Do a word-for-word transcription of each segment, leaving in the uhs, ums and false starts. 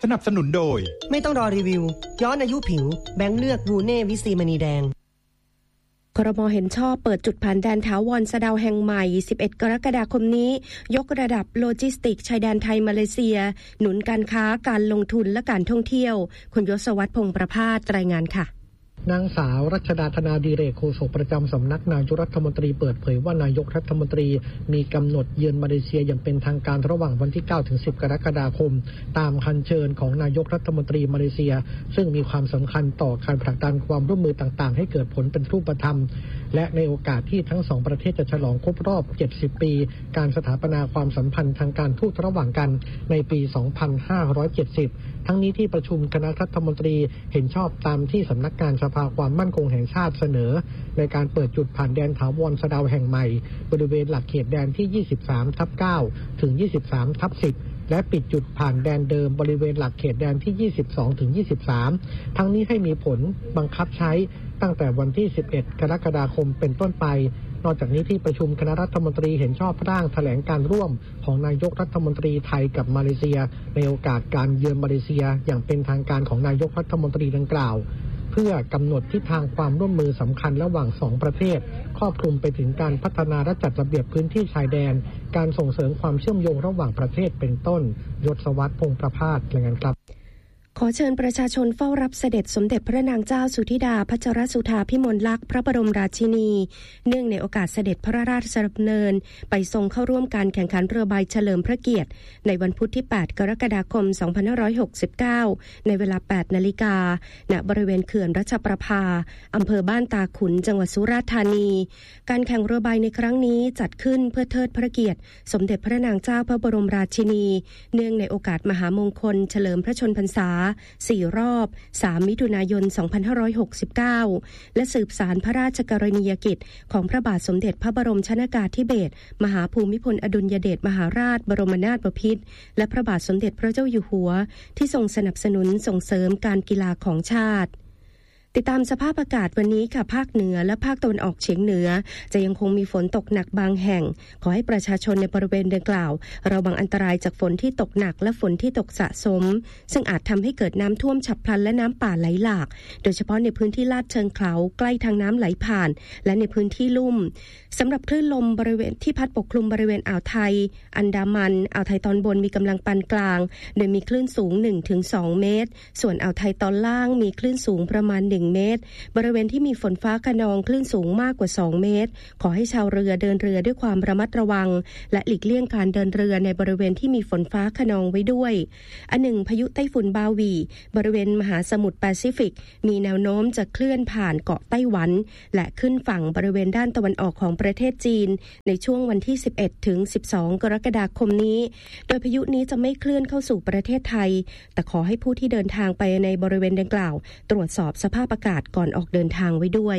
สนับสนุนโดยไม่ต้องรอรีวิวย้อนอายุผิวแบงค์เลือกวูเน่วิซีมณีแดงครม.เห็นชอบเปิดจุดผ่านแดนถาวรสะเดาแห่งใหม่สิบเอ็ดกรกฎาคมนี้ยกระดับโลจิสติกชายแดนไทยมาเลเซียหนุนการค้าการลงทุนและการท่องเที่ยวคุณยศวัฒน์พงษ์ประภาสรายงานค่ะนางสาวรัชดาธนาดิเรกโฆษกประจำสำนักนายกรัฐมนตรีเปิดเผยว่านายกรัฐมนตรีมีกำหนดเยือนมาเลเซียอย่างเป็นทางการระหว่างวันที่เก้าถึงสิบกรกฎาคมตามคำเชิญของนายกรัฐมนตรีมาเลเซียซึ่งมีความสำคัญต่อการผลักดันความร่วมมือต่างๆให้เกิดผลเป็นรูปธรรมและในโอกาสที่ทั้งสองประเทศจะฉลองครบรอบเจ็ดสิบปีการสถาปนาความสัมพันธ์ทางการทูตระหว่างกันในปีสองพันห้าร้อยเจ็ดสิบทั้งนี้ที่ประชุมคณะรัฐมนตรีเห็นชอบตามที่สำนักงานสภาความมั่นคงแห่งชาติเสนอในการเปิดจุดผ่านแดนถาวรสะเดาแห่งใหม่บริเวณหลักเขตแดนที่ ยี่สิบสาม ทับ เก้า ถึง ยี่สิบสาม ทับ สิบ และปิดจุดผ่านแดนเดิมบริเวณหลักเขตแดนที่ ยี่สิบสอง ถึง ยี่สิบสาม ทั้งนี้ให้มีผลบังคับใช้ตั้งแต่วันที่ สิบเอ็ด กรกฎาคมเป็นต้นไปนอกจากนี้ที่ประชุมคณะรัฐมนตรีเห็นชอบร่างแถลงการร่วมของนายกรัฐมนตรีไทยกับมาเลเซียในโอกาสการเยือนมาเลเซียอย่างเป็นทางการของนายกรัฐมนตรีดังกล่าวเพื่อกำหนดทิศทางความร่วมมือสำคัญระหว่างสองประเทศครอบคลุมไปถึงการพัฒนาและจัดระเบียบพื้นที่ชายแดนการส่งเสริมความเชื่อมโยงระหว่างประเทศเป็นต้นยศวัฒน์พงษ์ประภาสรายงานครับขอเชิญประชาชนเฝ้ารับเสด็จสมเด็จพระนางเจ้าสุธิดาพัชรสุธาพิมลลักษณ์พระบรมราชินีเนื่องในโอกาสเสด็จพระราชดำเนินไปทรงเข้าร่วมการแข่งขันเรือใบเฉลิมพระเกียรติในวันพุธที่แปดกรกฎาคมสองพันห้าร้อยหกสิบเก้าในเวลา แปดนาฬิกา ณบริเวณเขื่อนรัชประภาอำเภอบ้านตาขุนจังหวัดสุราษฎร์ธานีการแข่งเรือใบในครั้งนี้จัดขึ้นเพื่อเทิดพระเกียรติสมเด็จพระนางเจ้าพระบรมราชินีเนื่องในโอกาสมหามงคลเฉลิมพระชนพรรษาสี่รอบสามมิถุนายนสองพันห้าร้อยหกสิบเก้าและสืบสานพระราชกรณียกิจของพระบาทสมเด็จพระบรมชนกาธิเบศรมหาภูมิพลอดุลยเดชมหาราชบรมนาถบพิตรและพระบาทสมเด็จพระเจ้าอยู่หัวที่ทรงสนับสนุนส่งเสริมการกีฬาของชาติติดตามสภาพอากาศวันนี้ค่ะภาคเหนือและภาคตะวันออกเฉียงเหนือจะยังคงมีฝนตกหนักบางแห่งขอให้ประชาชนในบริเวณดังกล่าวระวังอันตรายจากฝนที่ตกหนักและฝนที่ตกสะสมซึ่งอาจทำให้เกิดน้ำท่วมฉับพลันและน้ำป่าไหลหลากโดยเฉพาะในพื้นที่ลาดเชิงเขาใกล้ทางน้ำไหลผ่านและในพื้นที่ลุ่มสำหรับคลื่นลมบริเวณที่พัดปกคลุมบริเวณอ่าวไทยอันดามันอ่าวไทยตอนบนมีกำลังปานกลางโดยมีคลื่นสูง หนึ่งถึงสอง เมตรส่วนอ่าวไทยตอนล่างมีคลื่นสูงประมาณหนึ่งเมตรบริเวณที่มีฝนฟ้าคะนองคลื่นสูงมากกว่าสองเมตรขอให้ชาวเรือเดินเรือด้วยความระมัดระวังและหลีกเลี่ยงการเดินเรือในบริเวณที่มีฝนฟ้าคะนองไว้ด้วยอันหนึ่งพายุไต้ฝุ่นบาวีบริเวณมหาสมุทรแปซิฟิกมีแนวโน้มจะเคลื่อนผ่านเกาะไต้หวันและขึ้นฝั่งบริเวณด้านตะวันออกของประเทศจีนในช่วงวันที่สิบเอ็ดถึงสิบสองกรกฎาคมนี้โดยพายุนี้จะไม่เคลื่อนเข้าสู่ประเทศไทยแต่ขอให้ผู้ที่เดินทางไปในบริเวณดังกล่าวตรวจสอบสภาพอากาศก่อนออกเดินทางไว้ด้วย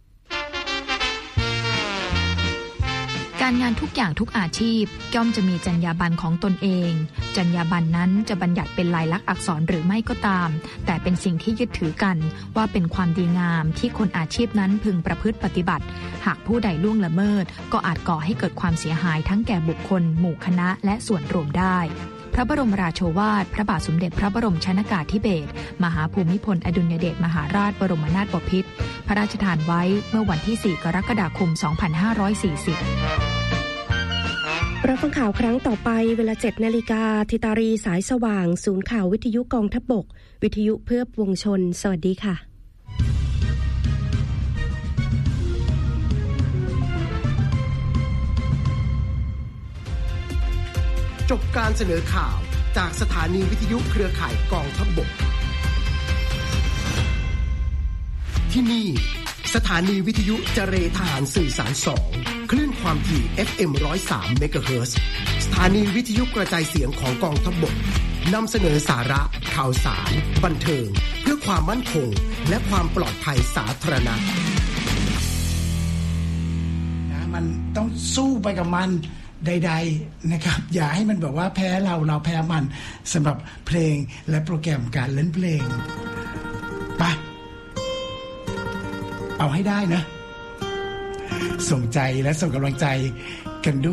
การงานทุกอย่างทุกอาชีพย่อมจะมีจรรยาบรรณของตนเองจรรยาบรรณนั้นจะบัญญัติเป็นลายลักษณ์อักษรหรือไม่ก็ตามแต่เป็นสิ่งที่ยึดถือกันว่าเป็นความดีงามที่คนอาชีพนั้นพึงประพฤติปฏิบัติหากผู้ใดล่วงละเมิดก็อาจก่อให้เกิดความเสียหายทั้งแก่บุคคลหมู่คณะและส่วนรวมได้พระบรมราโชวาทพระบาทสมเด็จพระบรมชนกาธิเบศรมหาภูมิพลอดุลยเดชมหาราชบรมนาถบพิตรพระราชทานไว้เมื่อวันที่สี่กรกฎาคมสองพันห้าร้อยสี่สิบรับฟังข่าวครั้งต่อไปเวลา เจ็ดนาฬิกา ธิตารีสายสว่างศูนย์ข่าววิทยุกองทัพบกวิทยุเพื่อปวงชนสวัสดีค่ะจบการเสนอข่าวจากสถานีวิทยุเครือข่ายกองทัพบกที่นี่สถานีวิทยุเจรทหารสื่อสารสองคลื่นความถี่ เอฟ เอ็ม หนึ่งร้อยสาม เมกะเฮิรตซ์สถานีวิทยุกระจายเสียงของกองทัพบกนำเสนอสาระข่าวสารบันเทิงเพื่อความมั่นคงและความปลอดภัยสาธารณะนะมันต้องสู้ไปกับมันใดๆนะครับอย่าให้มันแบบว่าแพ้เราเราแพ้มันสำหรับเพลงและโปรแกรมการเล่นเพลงไปเอาให้ได้นะส่งใจและส่งกำลังใจกันด้วย